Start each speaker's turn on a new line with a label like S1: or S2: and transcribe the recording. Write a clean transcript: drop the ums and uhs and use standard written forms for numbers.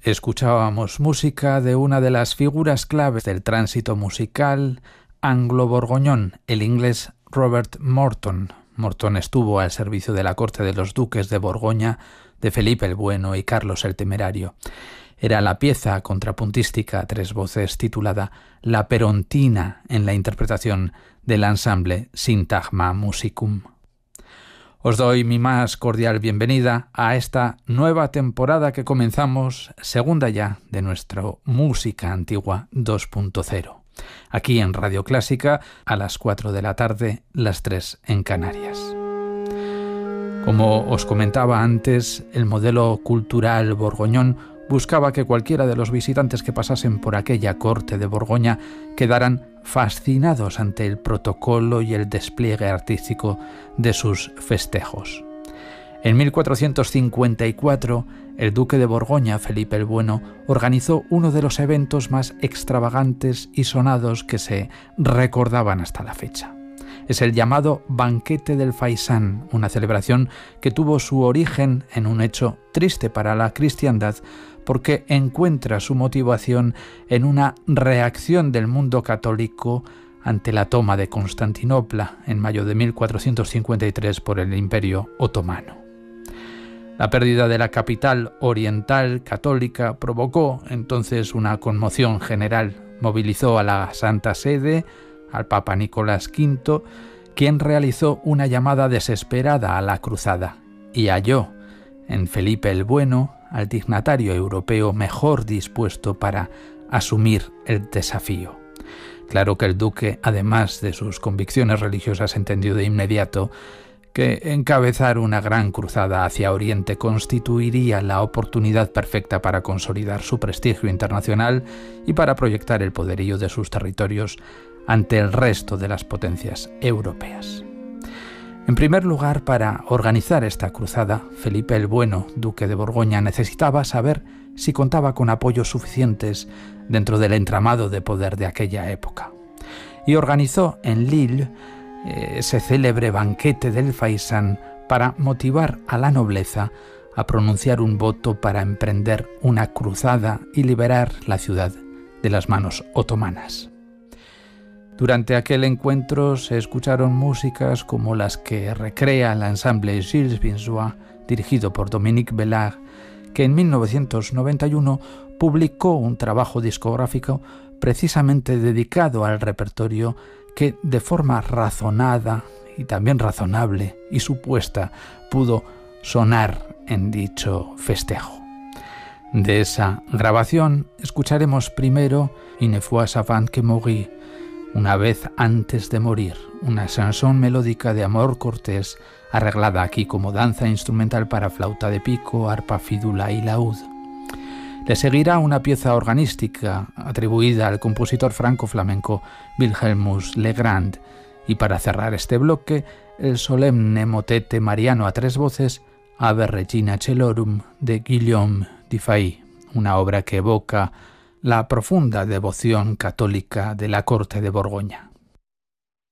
S1: Escuchábamos música de una de las figuras claves del tránsito musical anglo-borgoñón, el inglés Robert Morton. Morton estuvo al servicio de la corte de los duques de Borgoña, de Felipe el Bueno y Carlos el Temerario. Era la pieza contrapuntística a tres voces titulada La Perontina en la interpretación del ensamble Syntagma Musicum. Os doy mi más cordial bienvenida a esta nueva temporada que comenzamos, segunda ya, de nuestro Música Antigua 2.0. Aquí en Radio Clásica, a las 4 de la tarde, las 3 en Canarias. Como os comentaba antes, el modelo cultural borgoñón buscaba que cualquiera de los visitantes que pasasen por aquella corte de Borgoña quedaran fascinados ante el protocolo y el despliegue artístico de sus festejos. En 1454, el duque de Borgoña, Felipe el Bueno, organizó uno de los eventos más extravagantes y sonados que se recordaban hasta la fecha. Es el llamado Banquete del Faisán, una celebración que tuvo su origen en un hecho triste para la cristiandad, porque encuentra su motivación en una reacción del mundo católico ante la toma de Constantinopla en mayo de 1453 por el Imperio Otomano. La pérdida de la capital oriental católica provocó entonces una conmoción general. Movilizó a la Santa Sede, al Papa Nicolás V, quien realizó una llamada desesperada a la cruzada y halló en Felipe el Bueno al dignatario europeo mejor dispuesto para asumir el desafío. Claro que el duque, además de sus convicciones religiosas, entendió de inmediato que encabezar una gran cruzada hacia Oriente constituiría la oportunidad perfecta para consolidar su prestigio internacional y para proyectar el poderío de sus territorios ante el resto de las potencias europeas. En primer lugar, para organizar esta cruzada, Felipe el Bueno, duque de Borgoña, necesitaba saber si contaba con apoyos suficientes dentro del entramado de poder de aquella época. Y organizó en Lille ese célebre banquete del Faisán para motivar a la nobleza a pronunciar un voto para emprender una cruzada y liberar la ciudad de las manos otomanas. Durante aquel encuentro se escucharon músicas como las que recrea el ensamble Gilles Binzois, dirigido por Dominique Bellard, que en 1991 publicó un trabajo discográfico precisamente dedicado al repertorio que de forma razonada y también razonable y supuesta pudo sonar en dicho festejo. De esa grabación escucharemos primero Une fois avant que mourir, una vez antes de morir, una chanson melódica de amor cortés arreglada aquí como danza instrumental para flauta de pico, arpa, fídula y laúd. Le seguirá una pieza organística atribuida al compositor franco-flamenco Wilhelmus Legrand y para cerrar este bloque el solemne motete mariano a tres voces Ave Regina Celorum de Guillaume Dufay, una obra que evoca la profunda devoción católica de la corte de Borgoña.